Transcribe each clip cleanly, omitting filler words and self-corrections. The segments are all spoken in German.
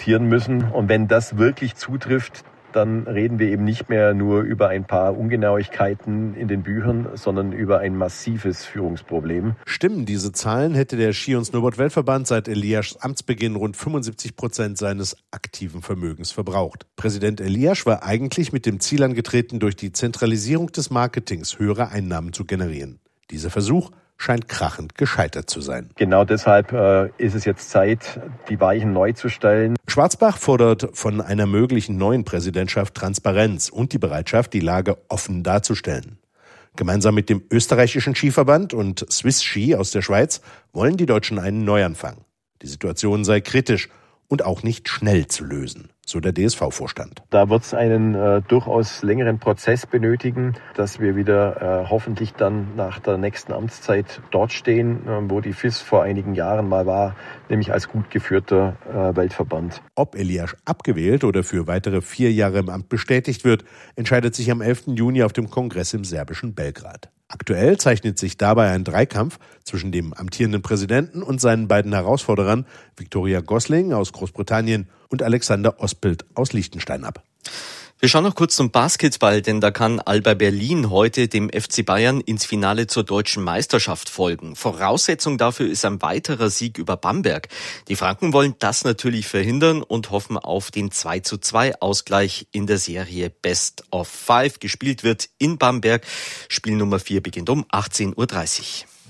diskutieren müssen. Und wenn das wirklich zutrifft, dann reden wir eben nicht mehr nur über ein paar Ungenauigkeiten in den Büchern, sondern über ein massives Führungsproblem. Stimmen diese Zahlen, hätte der Ski- und Snowboard-Weltverband seit Eliaschs Amtsbeginn rund 75% seines aktiven Vermögens verbraucht. Präsident Eliasch war eigentlich mit dem Ziel angetreten, durch die Zentralisierung des Marketings höhere Einnahmen zu generieren. Dieser Versuch scheint krachend gescheitert zu sein. Genau deshalb ist es jetzt Zeit, die Weichen neu zu stellen. Schwarzbach fordert von einer möglichen neuen Präsidentschaft Transparenz und die Bereitschaft, die Lage offen darzustellen. Gemeinsam mit dem österreichischen Skiverband und Swiss Ski aus der Schweiz wollen die Deutschen einen Neuanfang. Die Situation sei kritisch und auch nicht schnell zu lösen, so der DSV-Vorstand. Da wird es einen durchaus längeren Prozess benötigen, dass wir wieder hoffentlich dann nach der nächsten Amtszeit dort stehen, wo die FIS vor einigen Jahren mal war, nämlich als gut geführter Weltverband. Ob Eliasch abgewählt oder für weitere 4 Jahre im Amt bestätigt wird, entscheidet sich am 11. Juni auf dem Kongress im serbischen Belgrad. Aktuell zeichnet sich dabei ein Dreikampf zwischen dem amtierenden Präsidenten und seinen beiden Herausforderern Victoria Gosling aus Großbritannien und Alexander Ospelt aus Liechtenstein ab. Wir schauen noch kurz zum Basketball, denn da kann Alba Berlin heute dem FC Bayern ins Finale zur deutschen Meisterschaft folgen. Voraussetzung dafür ist ein weiterer Sieg über Bamberg. Die Franken wollen das natürlich verhindern und hoffen auf den 2:2 in der Serie Best of 5. Gespielt wird in Bamberg. Spiel Nummer 4 beginnt um 18:30 Uhr.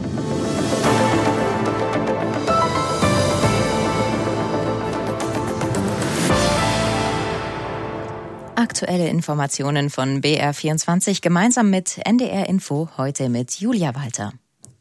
Aktuelle Informationen von BR24 gemeinsam mit NDR Info, heute mit Julia Walter.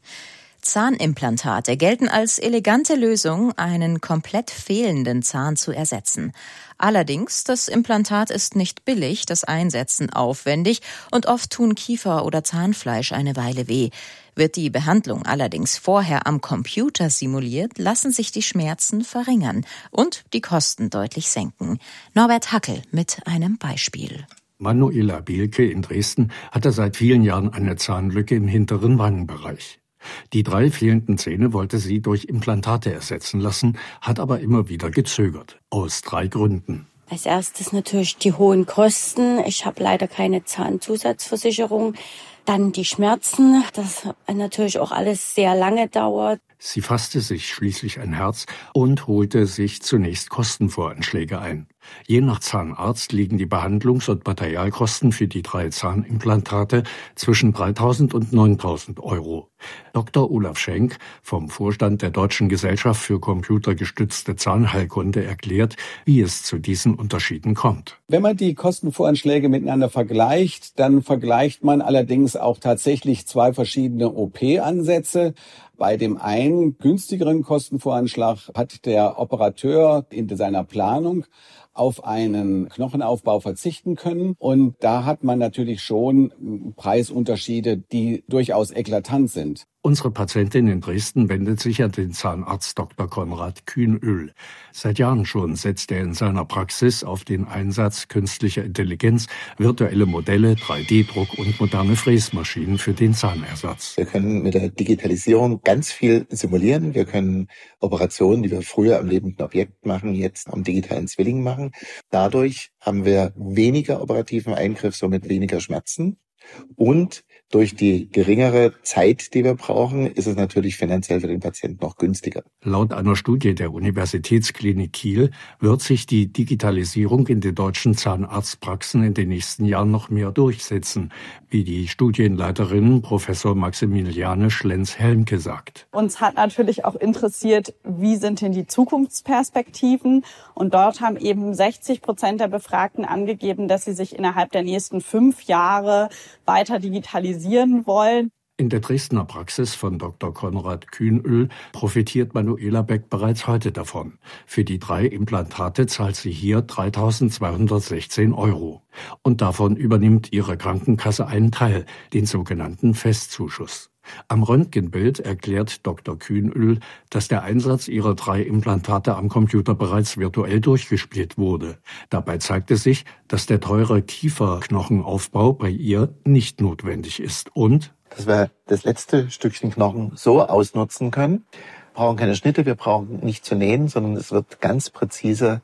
Zahnimplantate gelten als elegante Lösung, einen komplett fehlenden Zahn zu ersetzen. Allerdings, das Implantat ist nicht billig, das Einsetzen aufwendig und oft tun Kiefer oder Zahnfleisch eine Weile weh. Wird die Behandlung allerdings vorher am Computer simuliert, lassen sich die Schmerzen verringern und die Kosten deutlich senken. Norbert Hackel mit einem Beispiel. Manuela Bielke in Dresden hatte seit vielen Jahren eine Zahnlücke im hinteren Wangenbereich. Die 3 fehlenden Zähne wollte sie durch Implantate ersetzen lassen, hat aber immer wieder gezögert. Aus 3 Gründen. Als erstes natürlich die hohen Kosten. Ich habe leider keine Zahnzusatzversicherung. Dann die Schmerzen, das natürlich auch alles sehr lange dauert. Sie fasste sich schließlich ein Herz und holte sich zunächst Kostenvoranschläge ein. Je nach Zahnarzt liegen die Behandlungs- und Materialkosten für die 3 Zahnimplantate zwischen 3.000 und 9.000 Euro. Dr. Olaf Schenk vom Vorstand der Deutschen Gesellschaft für computergestützte Zahnheilkunde erklärt, wie es zu diesen Unterschieden kommt. Wenn man die Kostenvoranschläge miteinander vergleicht, dann vergleicht man allerdings auch tatsächlich 2 verschiedene OP-Ansätze. Bei dem einen günstigeren Kostenvoranschlag hat der Operateur in seiner Planung auf einen Knochenaufbau verzichten können. Und da hat man natürlich schon Preisunterschiede, die durchaus eklatant sind. Unsere Patientin in Dresden wendet sich an den Zahnarzt Dr. Konrad Kühnöhl. Seit Jahren schon setzt er in seiner Praxis auf den Einsatz künstlicher Intelligenz, virtuelle Modelle, 3D-Druck und moderne Fräsmaschinen für den Zahnersatz. Wir können mit der Digitalisierung ganz viel simulieren. Wir können Operationen, die wir früher am lebenden Objekt machen, jetzt am digitalen Zwilling machen. Dadurch haben wir weniger operativen Eingriff, somit weniger Schmerzen. Und durch die geringere Zeit, die wir brauchen, ist es natürlich finanziell für den Patienten noch günstiger. Laut einer Studie der Universitätsklinik Kiel wird sich die Digitalisierung in den deutschen Zahnarztpraxen in den nächsten Jahren noch mehr durchsetzen, wie die Studienleiterin Professor Maximiliane Schlenz-Helmke sagt. Uns hat natürlich auch interessiert, wie sind denn die Zukunftsperspektiven? Und dort haben eben 60% der Befragten angegeben, dass sie sich innerhalb der nächsten 5 Jahre weiter digitalisieren wollen. In der Dresdner Praxis von Dr. Konrad Kühnöhl profitiert Manuela Beck bereits heute davon. Für die 3 Implantate zahlt sie hier 3.216 Euro. Und davon übernimmt ihre Krankenkasse einen Teil, den sogenannten Festzuschuss. Am Röntgenbild erklärt Dr. Kühnöhl, dass der Einsatz ihrer 3 Implantate am Computer bereits virtuell durchgespielt wurde. Dabei zeigte sich, dass der teure Kieferknochenaufbau bei ihr nicht notwendig ist und dass wir das letzte Stückchen Knochen so ausnutzen können. Wir brauchen keine Schnitte, wir brauchen nicht zu nähen, sondern es wird ganz präzise